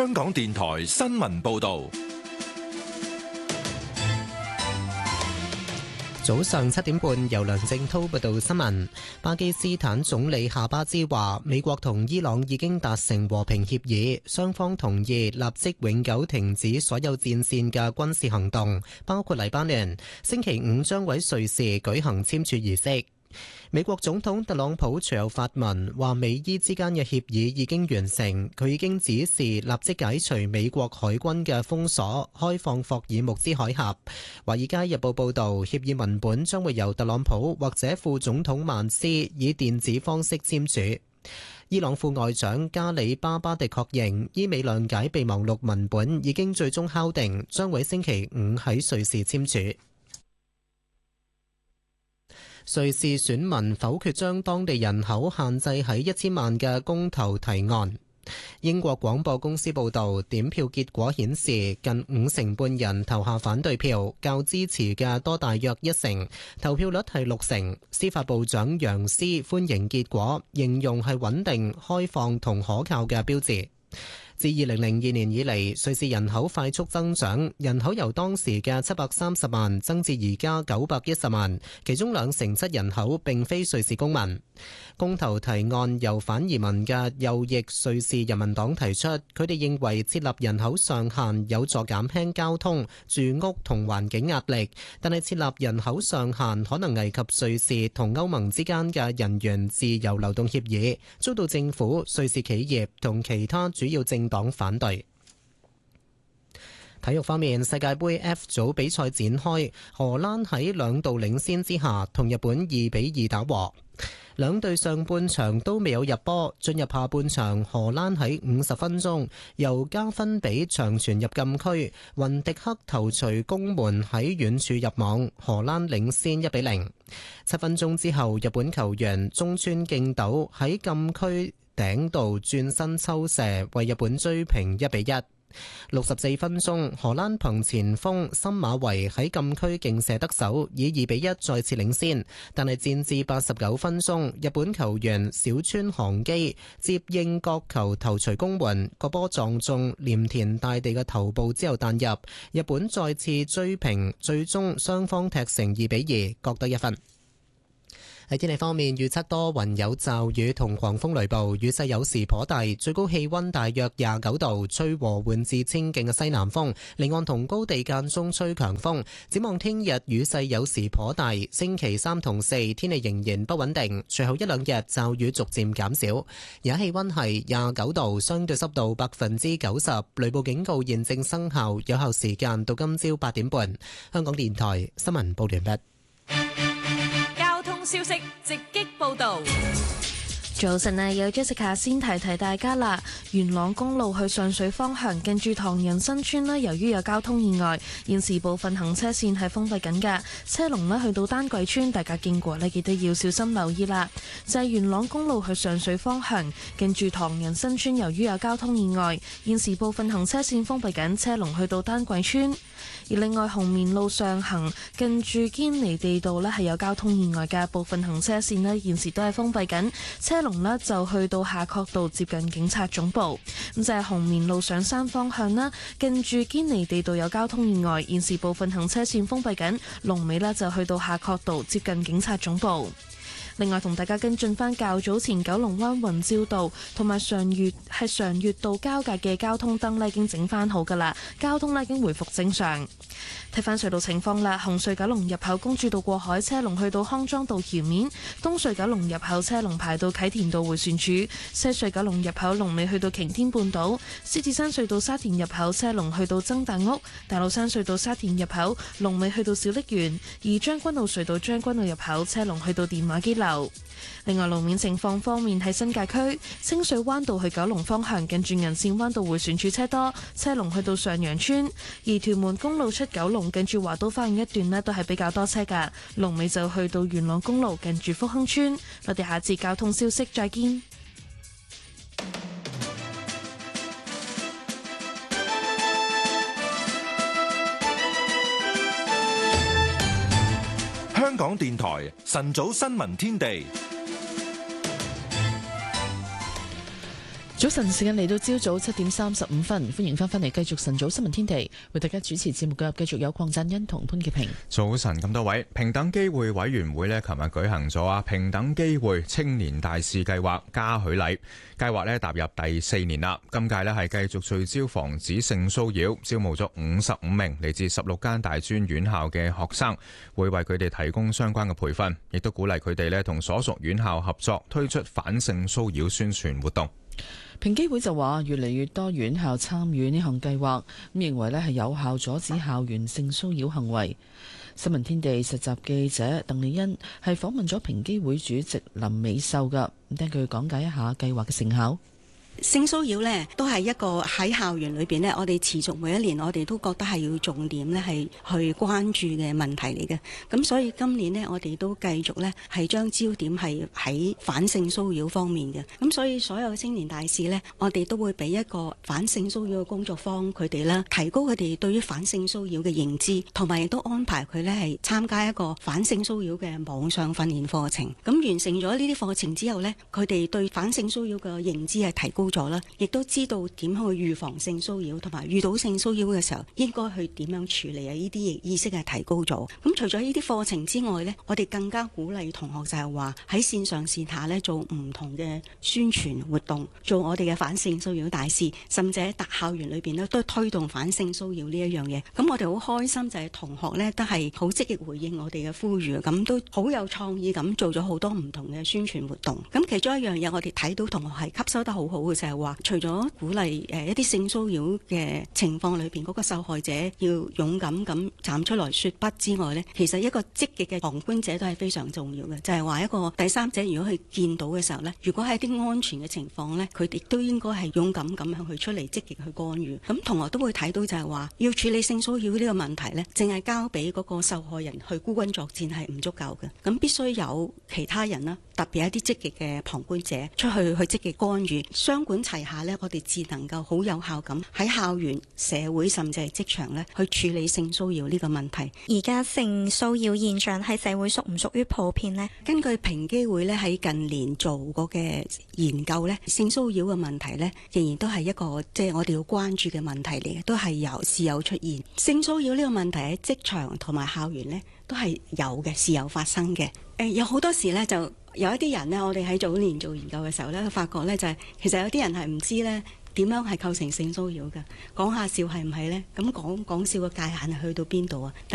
香港電台新聞報道。 早上7點半，由梁正滔報道新聞。巴基斯坦總理夏巴茲話，美國同伊朗已經達成和平協議，雙方同意立即永久停止所有戰線嘅軍事行動，包括黎巴嫩。星期五將喺瑞士舉行簽署儀式。美國總統特朗普隨後發文話，美伊之間嘅協議已經完成，佢已經指示立即解除美國海軍嘅封鎖，開放霍爾木茲海峽。華爾街日報報道，協議文本將會由特朗普或者副總統曼斯以電子方式簽署。伊朗副外長加里巴巴迪確認，伊美諒解備忘錄文本已經最終敲定，將會星期五喺瑞士簽署。瑞士選民否決將當地人口限制喺1000萬嘅公投提案。英國廣播公司報導，點票結果顯示近50%人投下反對票，較支持嘅多大約1成，投票率係60%。司法部長楊斯歡迎結果，形容係穩定、開放同可靠嘅標誌。自2002年以嚟，瑞士人口快速增長，人口由當時嘅730萬增至而家910萬，其中27%人口並非瑞士公民。公投提案由反移民嘅右翼瑞士人民黨提出，佢哋認為設立人口上限有助減輕交通、住屋同環境壓力，但係設立人口上限可能危及瑞士同歐盟之間嘅人員自由流動協議，遭到政府、瑞士企業同其他主要政黨反對。體育方面，世界盃 F 組比賽展開，荷蘭喺2度領先之下同日本2-2打和。兩隊上半場都未有入波，進入下半場，荷蘭喺50分鐘由加芬比長傳入禁區，雲迪克頭槌攻門喺遠處入網，荷蘭領先1-0。7分鐘之後，日本球員中村敬斗喺禁區頂度轉身抽射，為日本追平1-1。64分鐘，荷蘭憑前鋒森馬維喺禁區勁射得手，以2-1再次領先。但係戰至89分鐘，日本球員小川航基接應角球頭槌攻門，個波撞中鎌田大地嘅頭部之後彈入，日本再次追平，最終雙方踢成2-2，各得1分。喺天氣方面，預測多雲有驟雨同狂風雷暴，雨勢有時頗大，最高氣溫大約29度，吹和緩至清勁嘅西南風，離岸同高地間中吹強風。展望聽日雨勢有時頗大，星期3同4天氣仍然不穩定，隨後1-2日驟雨逐漸減少。而家氣溫係29度，相對濕度90%，雷暴警告現正生效，有效時間到今朝8點半。香港電台新聞報完畢。 消息直擊報道。 早晨啊，有 Jessica 先提大家啦。元朗公路去上水方向，近住唐人新村咧，由於有交通意外，現時部分行車線係封閉緊㗎。車龍咧去到丹桂村，大家經過咧記得要小心留意啦。就係元朗公路去上水方向，近住唐人新村，由於有交通意外，現時部分行車線封閉緊，車龍去到丹桂村。而另外紅棉路上行近住堅尼地道咧係有交通意外嘅，部分行車線咧現時都係封閉緊，車龍咧就去到夏慤道接近警察總部。咁就係紅棉路上山方向啦，近住堅尼地道有交通意外，現時部分行車線封閉緊，龍尾咧就去到夏慤道接近警察總部。另外同大家跟進翻較早前九龍灣雲照道同埋常悅道交界嘅交通燈咧已經整翻好噶啦，交通咧已經回復正常。睇翻隧道情況啦，紅隧九龍入口公主道過海車龍去到康莊道橋面，東隧九龍入口車龍排到啟田道迴旋處，西隧九龍入口龍尾去到擎天半島，獅子山隧道沙田入口車龍去到曾大屋，大老山隧道沙田入口龍尾去到小瀝源，而將軍澳隧道將軍澳入口車龍去到電話機樓。另外路面情況方面，喺新界區清水灣道去九龍方向近住銀線灣道迴旋處車多，車龍去到上陽村；而屯門公路出九龍近住華都花園一段呢都係比較多車㗎，龍尾就去到元朗公路近住福亨村。我哋下次交通消息再見。 香港電台晨早新聞天地。 早晨時間嚟到朝早7:35，歡迎翻嚟繼續晨早新聞天地，為大家主持節目嘅繼續有鄺振恩同潘潔平。 早晨咁多位，平等機會委員會琴日舉行咗平等機會青年大使計劃嘉許禮，計劃踏入第4年啦。今屆係繼續聚焦防止性騷擾，招募咗55名嚟自16間大專院校嘅學生，會為佢哋提供相關嘅培訓，亦都鼓勵佢哋同所屬院校合作，推出反性騷擾宣傳活動。 平機會就話，越嚟越多院校參與呢項計劃，咁認為係有效阻止校園性騷擾行為。新聞天地實習記者鄧麗欣係訪問咗平機會主席林美秀㗎，咁聽佢講解一下計劃嘅成效。 性騷擾呢都係一個喺校園裏邊呢，我哋持續每一年我哋都覺得係要重點呢係去關注嘅問題嚟嘅。咁所以今年呢，我哋都繼續呢係將焦點係喺反性騷擾方面嘅。咁所以所有青年大使呢，我哋都會俾一個反性騷擾嘅工作坊佢哋啦，提高佢哋對於反性騷擾嘅認知，同埋亦都安排佢呢係參加一個反性騷擾嘅網上訓練課程。咁完成咗呢啲課程之後呢，佢哋對反性騷擾嘅認知係提高咗啦，亦都知道點去預防性騷擾，同埋遇到性騷擾嘅時候應該去點樣處理啊！呢啲意識係提高咗。咁除咗呢啲課程之外呢，我哋更加鼓勵同學就係話喺線上線下呢做唔同嘅宣傳活動，做我哋嘅反性騷擾大使，甚至喺校園裏邊呢都推動反性騷擾呢一樣嘢。咁我哋好開心就係同學呢都係好積極回應我哋嘅呼籲，咁都好有創意咁做咗好多唔同嘅宣傳活動。咁其中一樣嘢我哋睇到同學係吸收得好好嘅就係話，除咗鼓勵一啲性騷擾嘅情況裏邊嗰個受害者要勇敢咁站出來說不之外呢，其實一個積極嘅旁觀者都係非常重要嘅，就係話一個第三者如果佢見到嘅時候呢，如果係啲安全嘅情況呢，佢哋都應該係勇敢咁樣去出嚟積極去干預。咁同學都會睇到就係話，要處理性騷擾呢個問題呢，淨係交俾嗰個受害人去孤軍作戰係唔足夠嘅，咁必須有其他人啦，特別係一啲積極嘅旁觀者出去積極干預，雙管齊下呢，我哋至能夠好有效咁喺校園、社會甚至係職場呢去處理性騷擾呢個問題。 而家性騷擾現象喺社會屬唔屬於普遍呢？ 根據平機會呢喺近年做過嘅研究呢，性騷擾嘅問題呢仍然都係一個我哋要關注嘅問題嚟嘅，都係時有出現。性騷擾呢個問題喺職場同埋校園呢都係有嘅，時有發生嘅。有好多時呢就有一啲人呢，我哋喺早年做研究嘅時候呢，發覺呢就係其實有啲人係唔知呢點樣係構成性騷擾嘅，講下笑係唔係呢？咁講笑嘅界限係去到邊度啊？